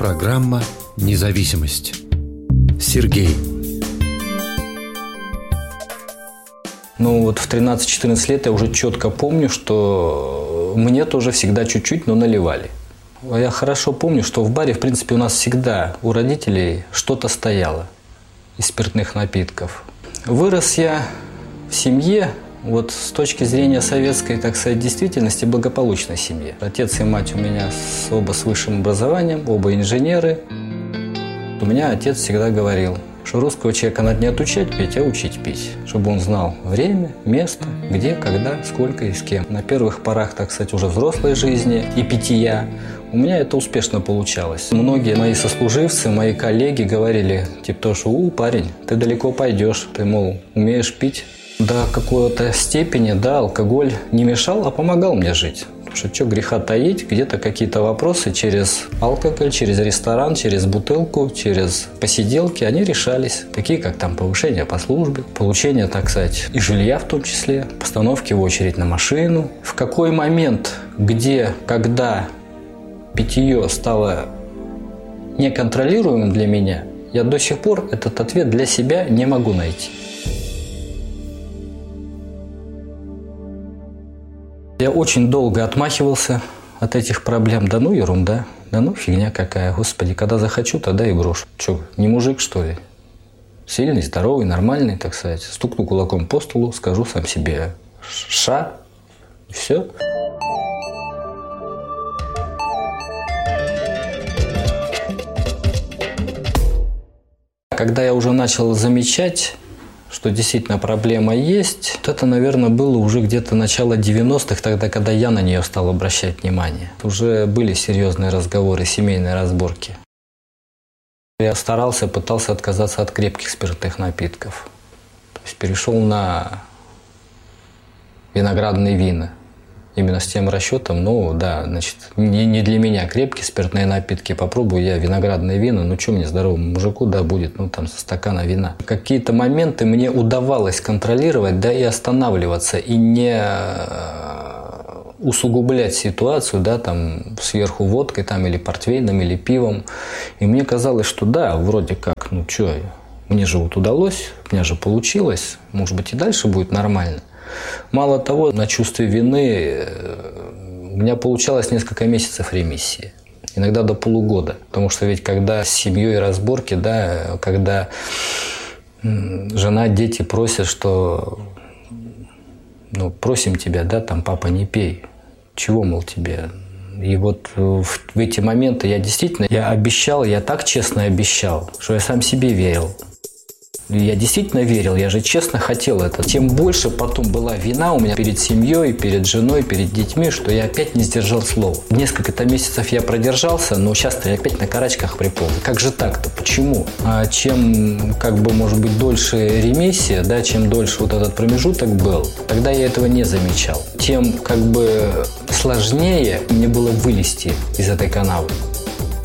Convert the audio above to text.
Программа «Независимость». Сергей. Вот в 13-14 лет я уже четко помню, что мне тоже всегда чуть-чуть, но наливали. Я хорошо помню, что в баре, в принципе, у нас всегда у родителей что-то стояло из спиртных напитков. Вырос я в семье, с точки зрения советской, так сказать, действительности, благополучной семье. Отец и мать у меня оба с высшим образованием, оба инженеры. У меня отец всегда говорил, что русского человека надо не отучать пить, а учить пить. Чтобы он знал время, место, где, когда, сколько и с кем. На первых порах, так сказать, уже взрослой жизни и питья у меня это успешно получалось. Многие мои сослуживцы, мои коллеги говорили, что парень, ты далеко пойдешь, ты, умеешь пить. До какой-то степени, алкоголь не мешал, а помогал мне жить. Потому что греха таить, где-то какие-то вопросы через алкоголь, через ресторан, через бутылку, через посиделки, они решались. Такие, как повышение по службе, получение, так сказать, и жилья в том числе, постановки в очередь на машину. В какой момент, где, когда питье стало неконтролируемым для меня, я до сих пор этот ответ для себя не могу найти. Я очень долго отмахивался от этих проблем. Да ерунда, фигня какая. Господи, когда захочу, тогда и брошу. Не мужик, что ли? Сильный, здоровый, нормальный, так сказать. Стукну кулаком по столу, скажу сам себе «ша», и все. Когда я уже начал замечать, что действительно проблема есть, это, наверное, было уже где-то начало 90-х, тогда, когда я на нее стал обращать внимание. Уже были серьезные разговоры, семейные разборки. Я пытался отказаться от крепких спиртных напитков. То есть перешел на виноградные вина. Именно с тем расчетом, не для меня крепкие спиртные напитки, попробую я виноградные вина, что мне, здоровому мужику, будет, со стакана вина. Какие-то моменты мне удавалось контролировать, и останавливаться, и не усугублять ситуацию, сверху водкой, или портвейном, или пивом. И мне казалось, что вроде как, мне же удалось, у меня же получилось, может быть, и дальше будет нормально. Мало того, на чувстве вины у меня получалось несколько месяцев ремиссии. Иногда до полугода. Потому что ведь когда с семьей разборки, когда жена, дети просят, что просим тебя, папа, не пей. Чего, тебе? И в эти моменты я обещал, я так честно обещал, что я сам себе верил. Я действительно верил, я же честно хотел это. Тем больше потом была вина у меня перед семьей, перед женой, перед детьми, что я опять не сдержал слов. Несколько месяцев я продержался, но сейчас-то я опять на карачках приполз. Как же так-то? Почему? Чем, может быть, дольше ремиссия, чем дольше этот промежуток был, тогда я этого не замечал. Тем, сложнее мне было вылезти из этой канавы.